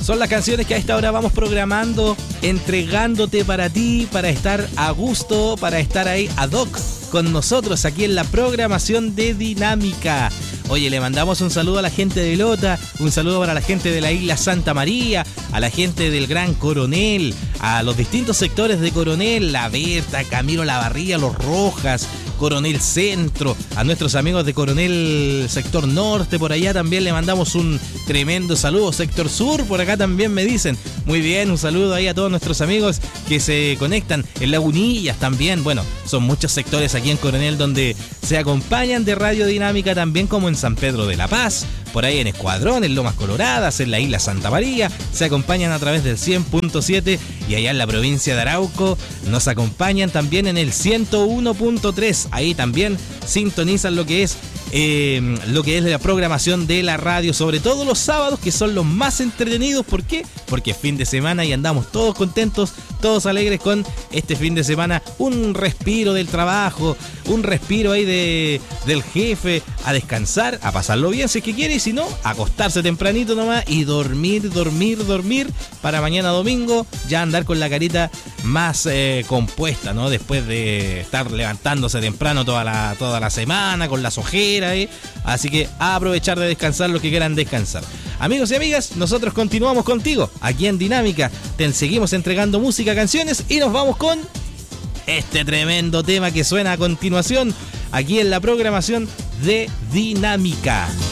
Son las canciones que a esta hora vamos programando, entregándote para ti, para estar a gusto, para estar ahí ad hoc con nosotros aquí en la programación de Dinámica. Oye, le mandamos un saludo a la gente de Lota, un saludo para la gente de la isla Santa María, a la gente del Gran Coronel, a los distintos sectores de Coronel, La Berta, Camilo Lavarría, Los Rojas, Coronel Centro, a nuestros amigos de Coronel Sector Norte, por allá también le mandamos un tremendo saludo. Sector Sur, por acá también me dicen. Muy bien, un saludo ahí a todos nuestros amigos que se conectan en Lagunillas también. Bueno, son muchos sectores aquí en Coronel donde se acompañan de Radio Dinámica, también como en San Pedro de la Paz, por ahí en Escuadrón, en Lomas Coloradas, en la isla Santa María, se acompañan a través del 100.7 y allá en la provincia de Arauco nos acompañan también en el 101.3, ahí también sintonizan lo que es la programación de la radio, sobre todo los sábados, que son los más entretenidos. ¿Por qué? Porque es fin de semana y andamos todos contentos, todos alegres con este fin de semana, un respiro del trabajo, un respiro ahí del jefe, a descansar, a pasarlo bien si es que quiere, y si no, acostarse tempranito nomás y dormir, para mañana domingo ya andar con la carita más compuesta, ¿no? Después de estar levantándose temprano toda la semana con las ojeras, así que a aprovechar de descansar los que quieran descansar. Amigos y amigas, nosotros continuamos contigo aquí en Dinámica, te seguimos entregando música, canciones, y nos vamos con este tremendo tema que suena a continuación aquí en la programación de Dinámica.